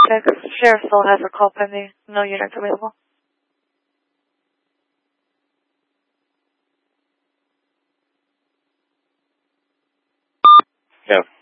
Sheriff still has a call pending. No units available. Yeah.